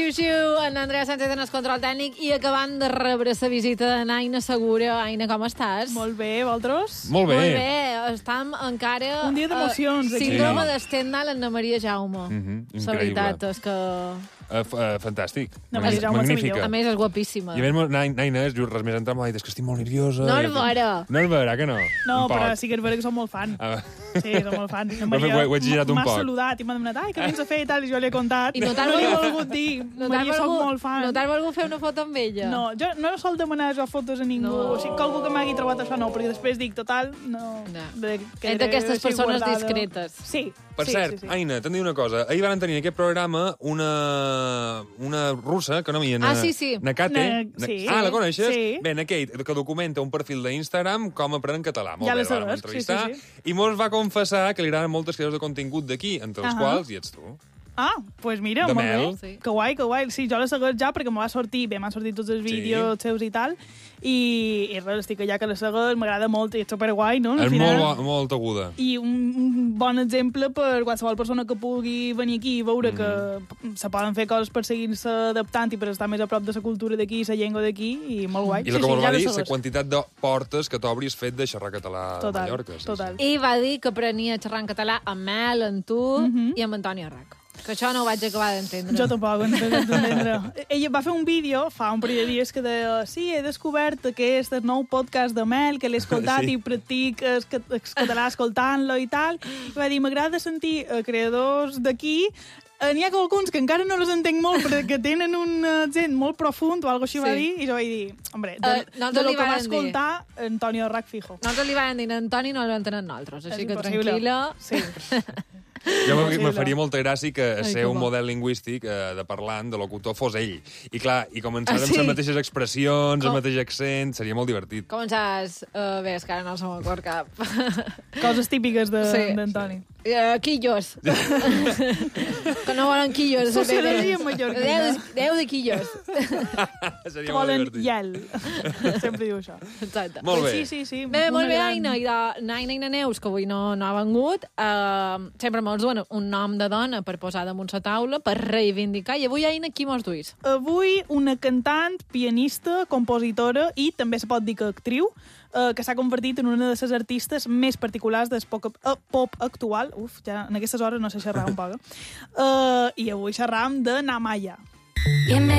xiu, en Andrea Sánchez en el control tècnic i acabant de rebre la visita de Aina Segura. Aina, com estàs? Molt bé, vosaltres? Molt bé. Molt bé, estem encara... Un dia d'emocions, aquí. Síndrome d'Stendhal en Maria Jaume. La veritat és que... Fantàstic. No, Maria Jaume és la millor. A més, és guapíssima. I a més, Naina, res més entrar, m'ha dit, és que estic molt nerviosa. No és vera. No és vera, que no? No, però sí que és vera que som molt fan. Sí, som molt fan. Ho he exagerat un poc. M'ha saludat i m'ha demanat, ai, que vens a fer i tal, i jo li he contat. I no t'has volgut dir, Maria, soc molt fan. No t'has volgut fer una foto amb ella? No, jo no sol demanar jo fotos a ningú. No. O sigui, que algú que m'hagi trobat això no, perquè després dic, total, no. Ets d'aquestes persones discretes. Sí. Per cert, Aina, t'han dit una cosa. Ahir van tenir en aquest programa una russa, que no m'hi... sí. Nakate. Sí. La coneixes? Sí. Bé, Nakate, que documenta un perfil d'Instagram com aprenen català. Molt Ja bé, la la vam sabes, entrevistar. sí. I mos va confessar que li agraden moltes creadors de contingut d'aquí, entre els quals hi ets tu. Ah, doncs pues mira, De molt mel. bé. Sí. Que guai, que guai. Sí, jo la segueix ja perquè m'han sortit tots els vídeos seus i tal, i res, estic allà que la segueix, m'agrada molt, i és superguai, no? Al És final... molt aguda. I un bon exemple per qualsevol persona que pugui venir aquí i veure que se poden fer coses per seguir-se adaptant i per estar més a prop de la cultura d'aquí, la llengua d'aquí, i molt guai. I el que vol ja dir, la la segueix. quantitat de portes que t'obris fet de xerrar català a Mallorca. Total. I va dir que aprenia a xerrar en català amb Mel, amb tu i amb Antoni Arrac. Que això no ho vaig acabar d'entendre. Jo tampoc ho he d'entendre. Ella va fer un vídeo fa un parell de dies que deia sí, he descobert aquest nou podcast de Mel, que l'he escoltat i practic el català escoltant-lo i tal. I va dir, m'agrada sentir creadors d'aquí. N'hi ha alguns que encara no les entenc molt perquè tenen un accent molt profund o alguna cosa així va dir, i jo vaig dir, hombre, de lo que va escoltar Antonio Arrac fijo. Nosaltres li vam dir a Antoni, no l'entenem nosaltres, així que tranquil·la. Sí. Jo me faria molta gràcia que ser un model lingüístic de parlant, de locutor, fos ell. I clar, i començar amb les mateixes expressions, el mateix accent, seria molt divertit. Començàs... Bé, és que ara no se m'acord cap. Coses típiques d'Antoni. Quillos. Que no volen quillos. Sociologia mallorquina. 10 de quillos. Seria Que molt volen divertit. iel. Sempre diu això. Exacte. Molt bé. Sí. Bé, molt bé, Aina. I Naina i Neus, que avui no ha vengut, sempre mos duen un nom de dona per posar damunt la taula, per reivindicar. I avui, Aina, qui mos duis? Avui una cantant, pianista, compositora i també se pot dir que actriu, que s'ha convertit en una de les artistes més particulars del pop actual. Uf, ja en aquestes hores no sé xerrar un poc. I avui xerram de Namaya.